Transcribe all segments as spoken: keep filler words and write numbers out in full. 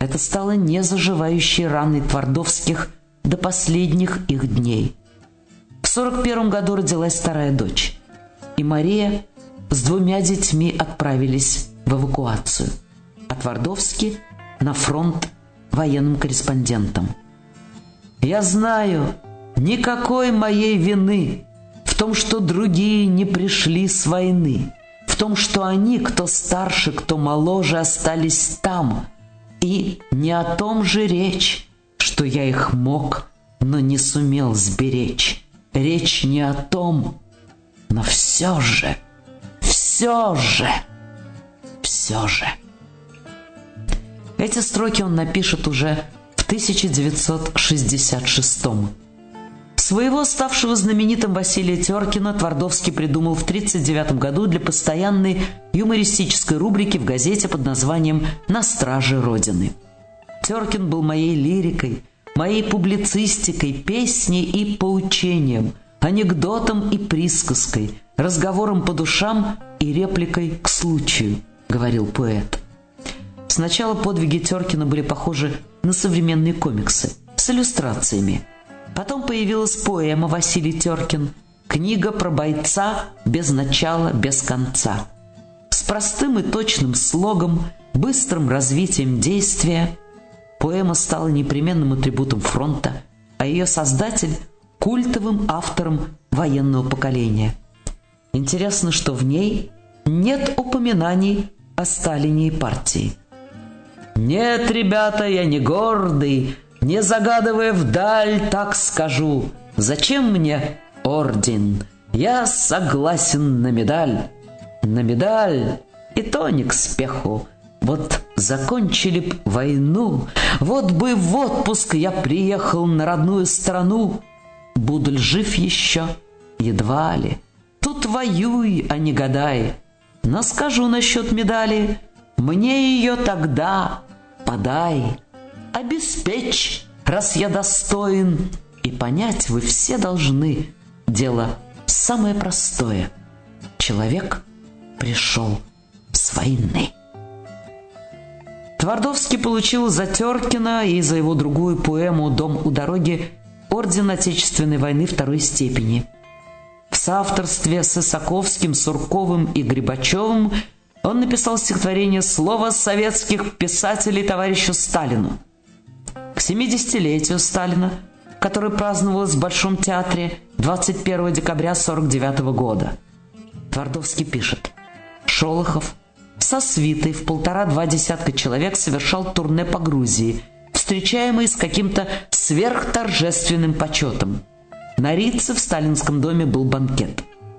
Это стало незаживающей раной твардовских до последних их дней. В сорок первом году родилась вторая дочь, и Мария с двумя детьми отправились в эвакуацию, а Твардовский на фронт военным корреспондентом. «Я знаю, никакой моей вины в том, что другие не пришли с войны, в том, что они, кто старше, кто моложе, остались там, и не о том же речь, что я их мог, но не сумел сберечь. Речь не о том, но все же, все же, все же». Эти строки он напишет уже в тысяча девятьсот шестьдесят шестом. Своего ставшего знаменитым Василия Теркина Твардовский придумал в тридцать девятом году для постоянной юмористической рубрики в газете под названием «На страже Родины». Теркин был моей лирикой, моей публицистикой, песней и поучением, анекдотом и присказкой, разговором по душам и репликой к случаю, говорил поэт. Сначала подвиги Теркина были похожи на современные комиксы с иллюстрациями. Потом появилась поэма «Василий Теркин», книга про бойца без начала, без конца. С простым и точным слогом, быстрым развитием действия поэма стала непременным атрибутом фронта, а ее создатель – культовым автором военного поколения. Интересно, что в ней нет упоминаний о Сталине и партии. «Нет, ребята, я не гордый, не загадывая вдаль, так скажу. Зачем мне орден? Я согласен на медаль. На медаль, и то не к спеху. Вот закончили б войну, вот бы в отпуск я приехал на родную страну. Буду ли жив еще? Едва ли. Тут воюй, а не гадай. Но скажу насчет медали, мне ее тогда подай. Обеспечь, раз я достоин, и понять вы все должны. Дело самое простое. Человек пришел с войны». Твардовский получил за Теркина и за его другую поэму «Дом у дороги» орден Отечественной войны второй степени. В соавторстве с Исаковским, Сурковым и Грибачевым он написал стихотворение «Слово советских писателей товарищу Сталину». К семидесятилетию Сталина, которое праздновалось в Большом театре двадцать первого декабря сорок девятого года, Твардовский пишет: «Шолохов со свитой в полтора-два десятка человек совершал турне по Грузии, встречаемый с каким-то сверхторжественным почетом. На Рице в сталинском доме был банкет.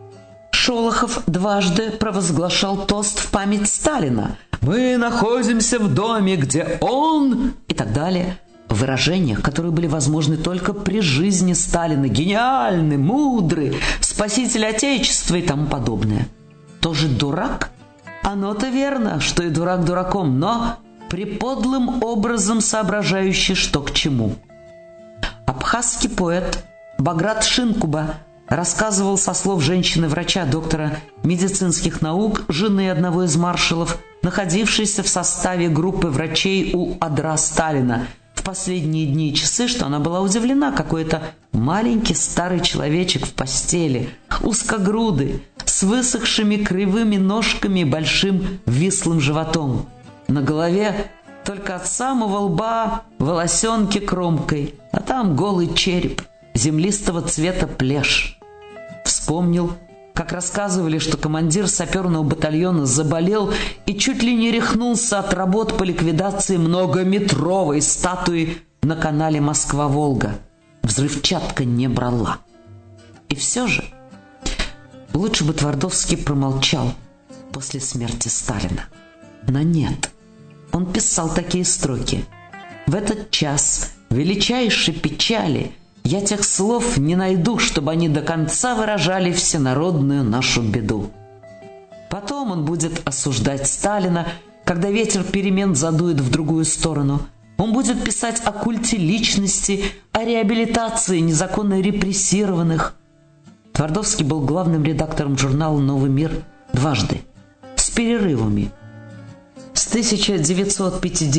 Шолохов дважды провозглашал тост в память Сталина: «Мы находимся в доме, где он…» и так далее, в выражениях, которые были возможны только при жизни Сталина: гениальный, мудрый, спаситель Отечества и тому подобное. Тоже дурак? Оно-то верно, что и дурак дураком, но приподлым образом соображающий, что к чему. Абхазский поэт Баграт Шинкуба рассказывал со слов женщины-врача, доктора медицинских наук, жены одного из маршалов, находившейся в составе группы врачей у адра Сталина в последние дни и часы, что она была удивлена, какой это маленький старый человечек в постели, узкогрудый, с высохшими кривыми ножками и большим вислым животом. На голове только от самого лба волосенки кромкой, а там голый череп, землистого цвета плешь. Вспомнил, как рассказывали, что командир саперного батальона заболел и чуть ли не рехнулся от работ по ликвидации многометровой статуи на канале Москва-Волга. Взрывчатка не брала. И все же лучше бы Твардовский промолчал после смерти Сталина. Но нет, он писал такие строки: «В этот час величайшей печали я тех слов не найду, чтобы они до конца выражали всенародную нашу беду». Потом он будет осуждать Сталина, когда ветер перемен задует в другую сторону. Он будет писать о культе личности, о реабилитации незаконно репрессированных. Твардовский был главным редактором журнала «Новый мир» дважды, с перерывами. С тысяча девятьсот пятидесятого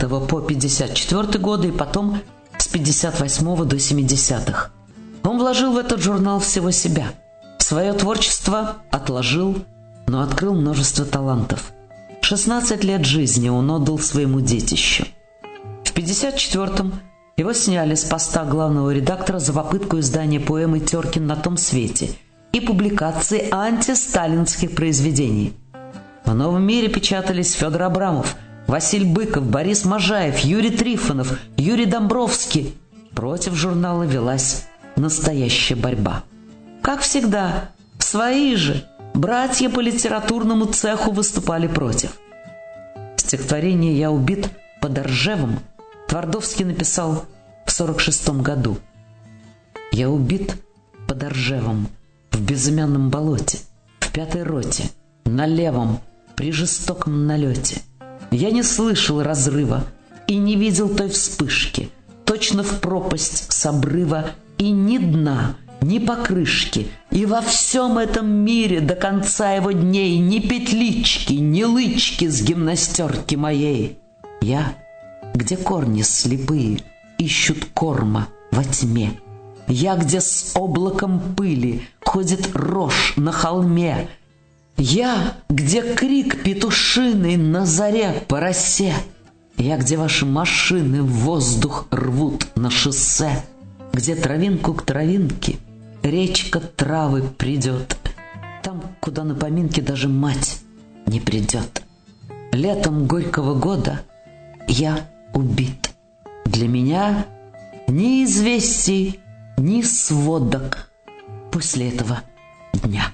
пятидесятого по пятьдесят четвёртый годы и потом с пятьдесят восьмого до семидесятых. Он вложил в этот журнал всего себя. Свое творчество отложил, но открыл множество талантов. шестнадцать лет жизни он отдал своему детищу. В пятьдесят четвёртом его сняли с поста главного редактора за попытку издания поэмы «Теркин на том свете» и публикации антисталинских произведений. В «Новом мире» печатались Федор Абрамов, Василий Быков, Борис Можаев, Юрий Трифонов, Юрий Домбровский. Против журнала велась настоящая борьба. Как всегда, свои же братья по литературному цеху выступали против. Стихотворение «Я убит под Ржевом» Твардовский написал в сорок шестом году. «Я убит под Ржевом в безымянном болоте, в пятой роте, на левом, при жестоком налете. Я не слышал разрыва и не видел той вспышки, точно в пропасть с обрыва, и ни дна, ни покрышки, и во всем этом мире до конца его дней ни петлички, ни лычки с гимнастерки моей. Я, где корни слепые ищут корма во тьме, я, где с облаком пыли ходит рожь на холме, я, где крик петушиный на заре по росе, я, где ваши машины воздух рвут на шоссе, где травинку к травинке речка травы придет, там, куда на поминки даже мать не придет. Летом горького года я убит. Для меня ни известий, ни сводок после этого дня».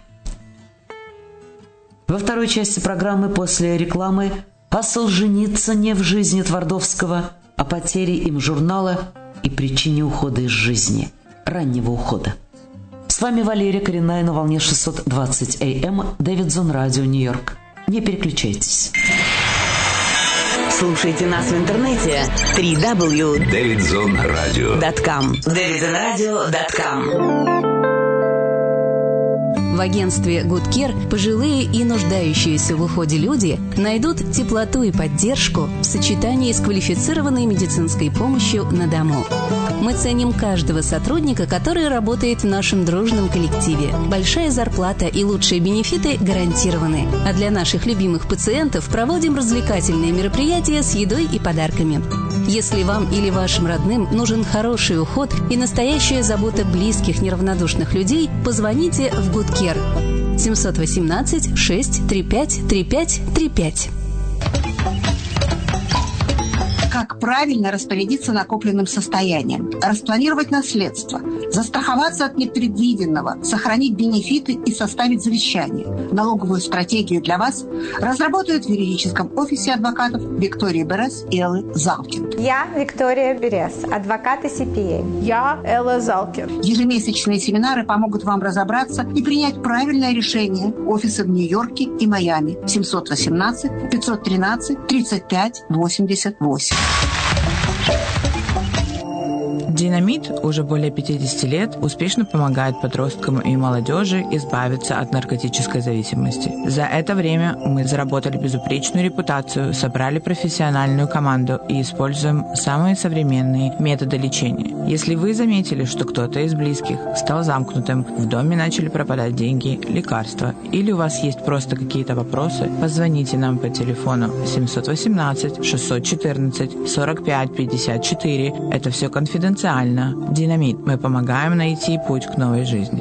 Во второй части программы после рекламы о Солженицыне в жизни Твардовского, о потере им журнала и причине ухода из жизни, раннего ухода. С вами Валерия Коренная на волне шестьсот двадцать эй эм, Дэвидсон Радио, Нью-Йорк. Не переключайтесь. Слушайте нас в интернете дабл ю дабл ю дабл ю точка дэвидсон радио точка ком. дэвидсон радио точка ком. В агентстве Good Care пожилые и нуждающиеся в уходе люди найдут теплоту и поддержку в сочетании с квалифицированной медицинской помощью на дому. Мы ценим каждого сотрудника, который работает в нашем дружном коллективе. Большая зарплата и лучшие бенефиты гарантированы. А для наших любимых пациентов проводим развлекательные мероприятия с едой и подарками. Если вам или вашим родным нужен хороший уход и настоящая забота близких неравнодушных людей, позвоните в Good Care семь один восемь шесть три пять три пять три пять. Как правильно распорядиться накопленным состоянием, распланировать наследство, застраховаться от непредвиденного, сохранить бенефиты и составить завещание. Налоговую стратегию для вас разработают в юридическом офисе адвокатов Виктории Берес и Эллы Залкин. Я Виктория Берес, адвокат и си пи эй. Я Элла Залкин. Ежемесячные семинары помогут вам разобраться и принять правильное решение. Офисы в Нью-Йорке и Майами. семь один восемь пятьсот тринадцать тридцать пять восемьдесят восемь. Динамит уже более пятьдесят лет успешно помогает подросткам и молодежи избавиться от наркотической зависимости. За это время мы заработали безупречную репутацию, собрали профессиональную команду и используем самые современные методы лечения. Если вы заметили, что кто-то из близких стал замкнутым, в доме начали пропадать деньги, лекарства, или у вас есть просто какие-то вопросы, позвоните нам по телефону семь один восемь шесть один четыре сорок пять пятьдесят четыре. Это все конфиденциально. Динамит. Мы помогаем найти путь к новой жизни.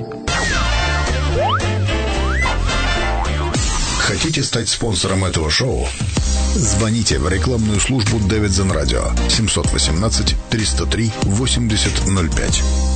Хотите стать спонсором этого шоу? Звоните в рекламную службу Дэвидсон Радио семь один восемь триста три восемьдесят ноль пять.